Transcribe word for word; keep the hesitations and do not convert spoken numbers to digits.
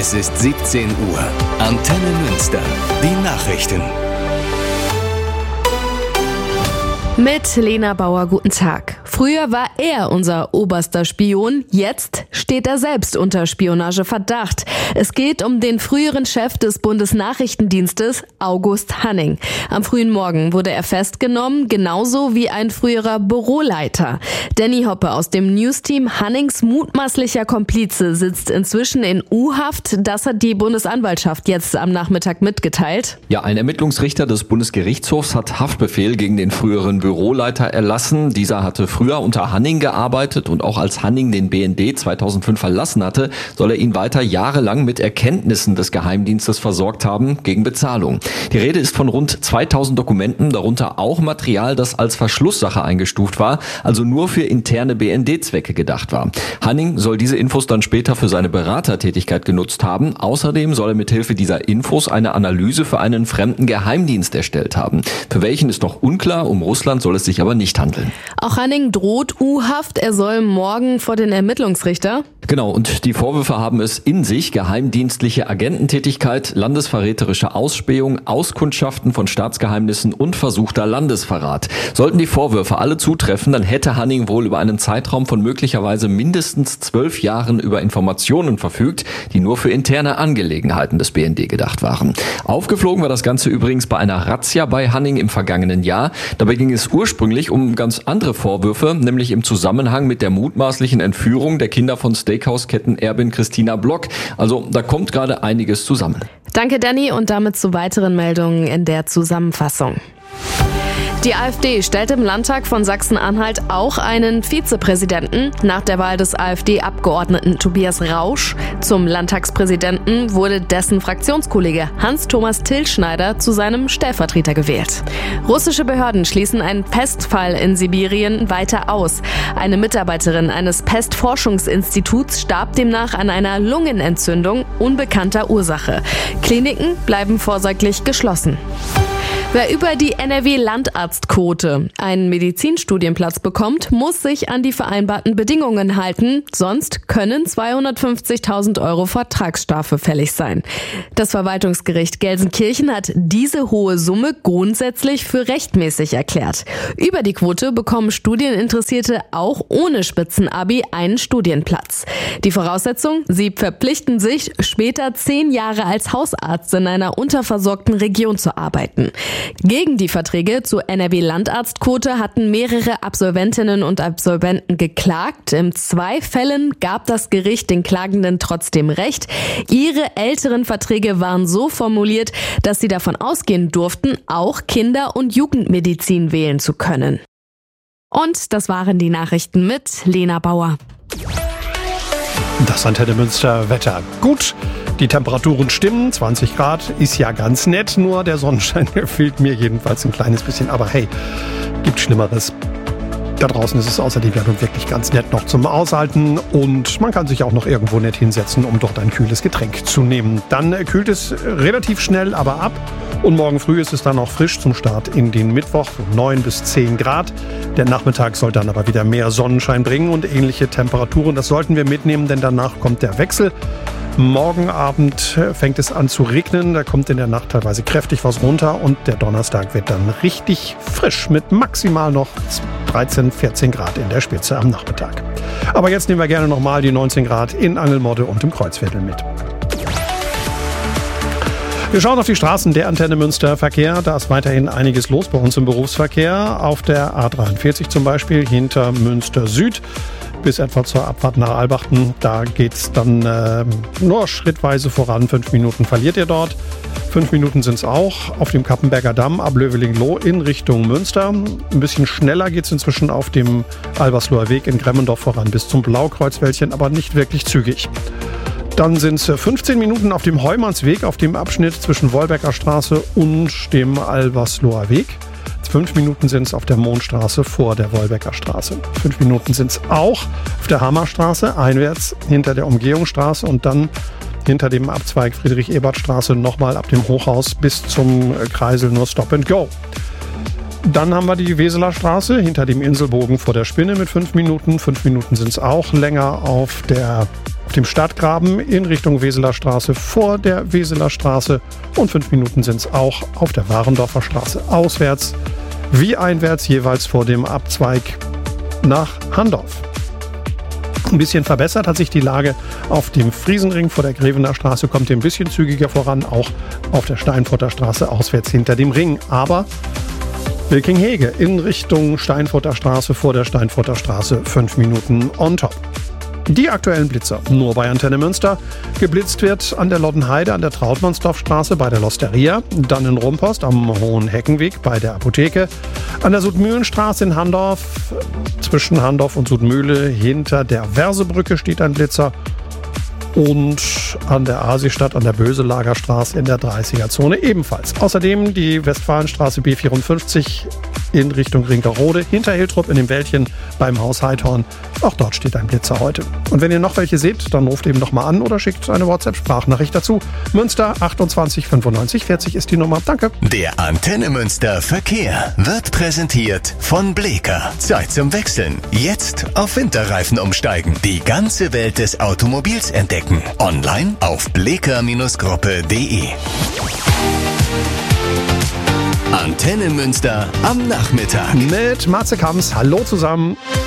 Es ist siebzehn Uhr. Antenne Münster. Die Nachrichten. Mit Lena Bauer, guten Tag. Früher war er unser oberster Spion, jetzt steht er selbst unter Spionageverdacht. Es geht um den früheren Chef des Bundesnachrichtendienstes, August Hanning. Am frühen Morgen wurde er festgenommen, genauso wie ein früherer Büroleiter. Danny Hoppe aus dem Newsteam, Hannings mutmaßlicher Komplize, sitzt inzwischen in U-Haft. Das hat die Bundesanwaltschaft jetzt am Nachmittag mitgeteilt. Ja, ein Ermittlungsrichter des Bundesgerichtshofs hat Haftbefehl gegen den früheren Büroleiter erlassen. Dieser hatte früher unter Hanning gearbeitet und auch als Hanning den B N D zweitausendfünf verlassen hatte, soll er ihn weiter jahrelang mit Erkenntnissen des Geheimdienstes versorgt haben, gegen Bezahlung. Die Rede ist von rund zweitausend Dokumenten, darunter auch Material, das als Verschlusssache eingestuft war, also nur für interne B N D-Zwecke gedacht war. Hanning soll diese Infos dann später für seine Beratertätigkeit genutzt haben. Außerdem soll er mithilfe dieser Infos eine Analyse für einen fremden Geheimdienst erstellt haben. Für welchen ist noch unklar, um Russland soll es sich aber nicht handeln. Auch Hanning droht U-Haft, er soll morgen vor den Ermittlungsrichter. Genau, und die Vorwürfe haben es in sich: geheimdienstliche Agententätigkeit, landesverräterische Ausspähung, Auskundschaften von Staatsgeheimnissen und versuchter Landesverrat. Sollten die Vorwürfe alle zutreffen, dann hätte Hanning wohl über einen Zeitraum von möglicherweise mindestens zwölf Jahren über Informationen verfügt, die nur für interne Angelegenheiten des B N D gedacht waren. Aufgeflogen war das Ganze übrigens bei einer Razzia bei Hanning im vergangenen Jahr. Dabei ging es ursprünglich um ganz andere Vorwürfe, nämlich im Zusammenhang mit der mutmaßlichen Entführung der Kinder von Steakhouse-Kettenerbin Christina Block. Also da kommt gerade einiges zusammen. Danke, Danny, und damit zu weiteren Meldungen in der Zusammenfassung. Die AfD stellt im Landtag von Sachsen-Anhalt auch einen Vizepräsidenten. Nach der Wahl des AfD-Abgeordneten Tobias Rausch zum Landtagspräsidenten wurde dessen Fraktionskollege Hans-Thomas Tilschneider zu seinem Stellvertreter gewählt. Russische Behörden schließen einen Pestfall in Sibirien weiter aus. Eine Mitarbeiterin eines Pestforschungsinstituts starb demnach an einer Lungenentzündung unbekannter Ursache. Kliniken bleiben vorsorglich geschlossen. Wer über die N R W-Landarztquote einen Medizinstudienplatz bekommt, muss sich an die vereinbarten Bedingungen halten, sonst können zweihundertfünfzigtausend Euro Vertragsstrafe fällig sein. Das Verwaltungsgericht Gelsenkirchen hat diese hohe Summe grundsätzlich für rechtmäßig erklärt. Über die Quote bekommen Studieninteressierte auch ohne Spitzenabi einen Studienplatz. Die Voraussetzung: sie verpflichten sich, später zehn Jahre als Hausarzt in einer unterversorgten Region zu arbeiten. Gegen die Verträge zur N R W-Landarztquote hatten mehrere Absolventinnen und Absolventen geklagt. In zwei Fällen gab das Gericht den Klagenden trotzdem recht. Ihre älteren Verträge waren so formuliert, dass sie davon ausgehen durften, auch Kinder- und Jugendmedizin wählen zu können. Und das waren die Nachrichten mit Lena Bauer. Das Antenne Münster Wetter. Gut, die Temperaturen stimmen, zwanzig Grad ist ja ganz nett, nur der Sonnenschein fehlt mir jedenfalls ein kleines bisschen. Aber hey, gibt Schlimmeres. Da draußen ist es außerdem ja nun wirklich ganz nett noch zum Aushalten und man kann sich auch noch irgendwo nett hinsetzen, um dort ein kühles Getränk zu nehmen. Dann kühlt es relativ schnell aber ab und morgen früh ist es dann auch frisch zum Start in den Mittwoch, neun bis zehn Grad. Der Nachmittag soll dann aber wieder mehr Sonnenschein bringen und ähnliche Temperaturen. Das sollten wir mitnehmen, denn danach kommt der Wechsel. Morgen Abend fängt es an zu regnen, da kommt in der Nacht teilweise kräftig was runter und der Donnerstag wird dann richtig frisch mit maximal noch dreizehn, vierzehn Grad in der Spitze am Nachmittag. Aber jetzt nehmen wir gerne nochmal die neunzehn Grad in Angelmodde und im Kreuzviertel mit. Wir schauen auf die Straßen der Antenne Münster Verkehr. Da ist weiterhin einiges los bei uns im Berufsverkehr. Auf der A dreiundvierzig zum Beispiel hinter Münster Süd bis etwa zur Abfahrt nach Albachten. Da geht es dann äh, nur schrittweise voran. Fünf Minuten verliert ihr dort. Fünf Minuten sind es auch auf dem Kappenberger Damm ab Löweling-Loh in Richtung Münster. Ein bisschen schneller geht es inzwischen auf dem Albersloher Weg in Gremmendorf voran bis zum Blaukreuzwäldchen, aber nicht wirklich zügig. Dann sind es fünfzehn Minuten auf dem Heumannsweg auf dem Abschnitt zwischen Wolbecker Straße und dem Albersloher Weg. Fünf Minuten sind es auf der Mohnstraße vor der Wolbecker Straße. Fünf Minuten sind es auch auf der Hammerstraße einwärts hinter der Umgehungsstraße und dann hinter dem Abzweig Friedrich-Ebert-Straße nochmal ab dem Hochhaus bis zum Kreisel nur Stop and Go. Dann haben wir die Weseler Straße hinter dem Inselbogen vor der Spinne mit fünf Minuten. Fünf Minuten sind es auch länger auf der auf dem Stadtgraben in Richtung Weseler Straße vor der Weseler Straße und fünf Minuten sind es auch auf der Warendorfer Straße auswärts wie einwärts, jeweils vor dem Abzweig nach Handorf. Ein bisschen verbessert hat sich die Lage auf dem Friesenring vor der Grevener Straße, kommt hier ein bisschen zügiger voran, auch auf der Steinfurter Straße auswärts hinter dem Ring. Aber Wilking-Hege in Richtung Steinfurter Straße vor der Steinfurter Straße fünf Minuten on top. Die aktuellen Blitzer nur bei Antenne Münster. Geblitzt wird an der Loddenheide, an der Trautmannsdorfstraße bei der Losteria, dann in Rumpost am Hohen Heckenweg bei der Apotheke, an der Sudmühlenstraße in Handorf, zwischen Handorf und Sudmühle hinter der Versebrücke steht ein Blitzer und an der Asistadt an der Böselagerstraße in der dreißiger-Zone ebenfalls. Außerdem die Westfalenstraße B vierundfünfzig in Richtung Rinkerode, hinter Hiltrup in dem Wäldchen beim Haus Heidhorn. Auch dort steht ein Blitzer heute. Und wenn ihr noch welche seht, dann ruft eben noch mal an oder schickt eine WhatsApp-Sprachnachricht dazu. Münster achtundzwanzig fünfundneunzig vierzig ist die Nummer. Danke. Der Antenne Münster Verkehr wird präsentiert von Bleker. Zeit zum Wechseln. Jetzt auf Winterreifen umsteigen. Die ganze Welt des Automobils entdecken. Online auf bleker Gruppe punkt de. Antenne Münster am Nachmittag. Mit Matze Kamps. Hallo zusammen.